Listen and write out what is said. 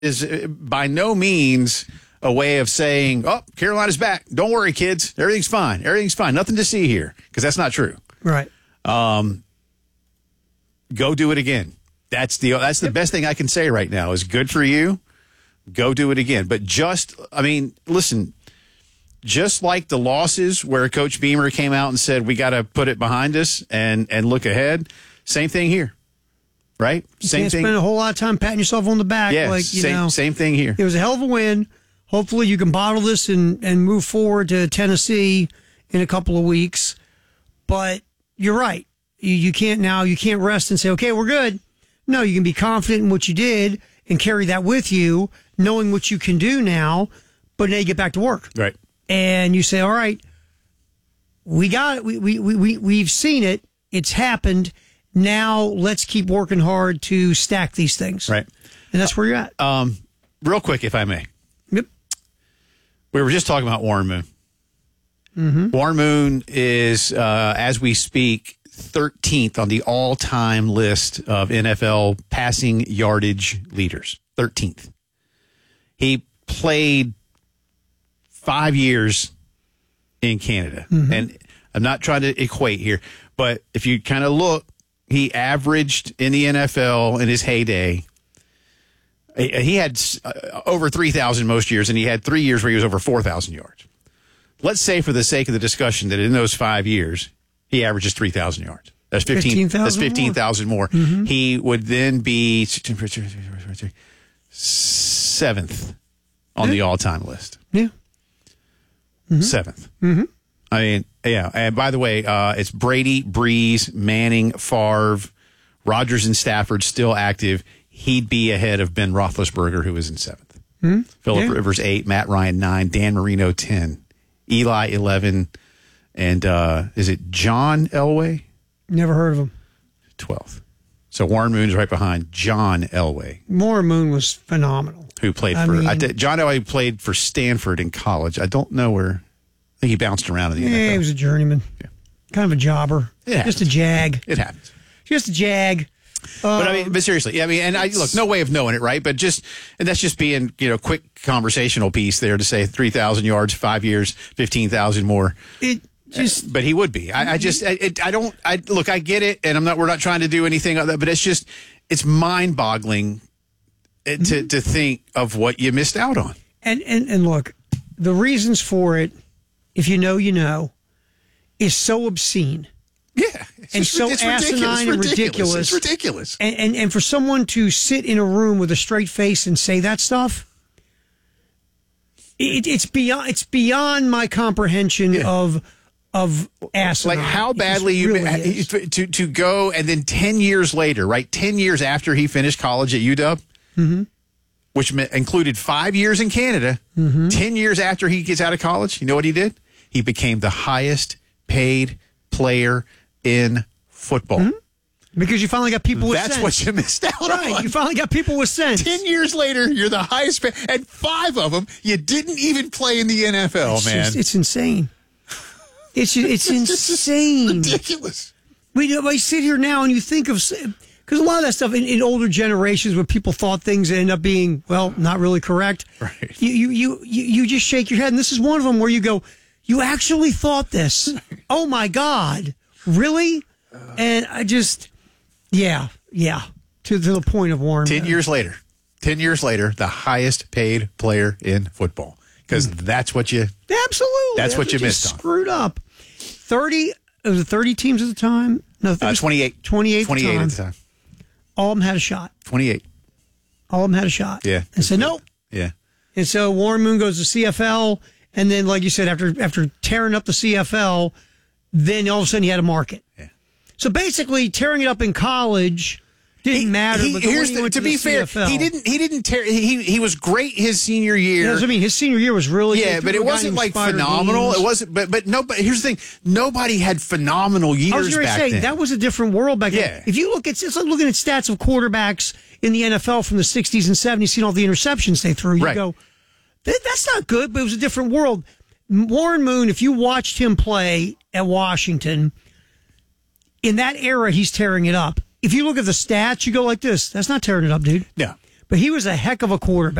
is by no means a way of saying, oh, Carolina's back. Don't worry, kids. Everything's fine. Everything's fine. Nothing to see here, because that's not true. Right. Go do it again. That's the best thing I can say right now is good for you. Go do it again. But listen, just like the losses where Coach Beamer came out and said, we got to put it behind us and look ahead. Same thing here. Right? Same thing. Spend a whole lot of time patting yourself on the back. Yeah, same thing here. It was a hell of a win. Hopefully you can bottle this and move forward to Tennessee in a couple of weeks. But you're right. You can't rest and say, okay, we're good. No, you can be confident in what you did and carry that with you, knowing what you can do now, but now you get back to work. Right. And you say, all right, we got it. We've seen it. It's happened. Now let's keep working hard to stack these things. Right. And that's where you're at. Real quick, if I may. Yep. We were just talking about Warren Moon. Mm-hmm. Warren Moon is, as we speak, 13th on the all-time list of NFL passing yardage leaders. 13th. He played 5 years in Canada. Mm-hmm. And I'm not trying to equate here, but if you kind of look, he averaged in the NFL in his heyday. He had over 3,000 most years, and he had 3 years where he was over 4,000 yards. Let's say, for the sake of the discussion, that in those 5 years, he averages 3,000 yards. That's 15,000 more. Mm-hmm. He would then be 7th on the all-time list. Yeah. Mm-hmm. 7th. Mm-hmm. I mean, yeah. And by the way, it's Brady, Breeze, Manning, Favre, Rodgers, and Stafford still active. He'd be ahead of Ben Roethlisberger, who was in 7th. Mm-hmm. Phillip Rivers, 8. Matt Ryan, 9. Dan Marino, 10. Eli, 11. And is it John Elway? Never heard of him. 12th. So Warren Moon is right behind John Elway. Warren Moon was phenomenal. Who played John Elway played for Stanford in college. I don't know where. I think he bounced around in the NFL. Yeah, he was a journeyman. Yeah. Kind of a jobber. Just a jag. It happens. Just a jag. But seriously, look, no way of knowing it, right? But that's just being, quick conversational piece there to say 3,000 yards, 5 years, 15,000 more. But he would be. I get it, and we're not trying to do anything like that, but it's mind-boggling to think of what you missed out on. And look, the reasons for it, if you know, is so obscene. Yeah. It's asinine and ridiculous. It's ridiculous. And for someone to sit in a room with a straight face and say that stuff, it's beyond my comprehension of asinine. Like how badly to go, and then 10 years later, right? 10 years after he finished college at UW, mm-hmm. which included 5 years in Canada, mm-hmm. 10 years after he gets out of college, you know what he did? He became the highest paid player in football. Mm-hmm. Because you finally got people with sense. That's what you missed out on. You finally got people with sense. 10 years later, you're the highest paid, and 5 of them, you didn't even play in the NFL, man. It's insane. It's insane. Ridiculous. I sit here now and you think of, because a lot of that stuff in older generations where people thought things end up being, well, not really correct. Right. You just shake your head, and this is one of them where you go, you actually thought this. Oh my God. Really? And I just, yeah. To the point of Warren. 10 years later, the highest paid player in football. Because that's what you... Absolutely. That's what you missed on. Screwed up. 30, it was 30 teams at the time? No, 28. 28 at the time. All of them had a shot. 28. All of them had a shot. Yeah. And said, nope. Yeah. And so Warren Moon goes to CFL, and then, like you said, after tearing up the CFL, then all of a sudden he had a market. Yeah. So basically, tearing it up in college didn't matter. But to be fair, CFL, he didn't tear. He was great his senior year. That's what I mean. His senior year was really good. But it wasn't like phenomenal. It wasn't. But nobody. Here's the thing: nobody had phenomenal years. I was going to say that was a different world back then. If you look at it's like looking at stats of quarterbacks in the NFL from the 60s and 70s, seeing all the interceptions they threw, you go, that's not good. But it was a different world. Warren Moon, if you watched him play at Washington, in that era, he's tearing it up. If you look at the stats, you go like this. That's not tearing it up, dude. No. but he was a heck of a quarterback.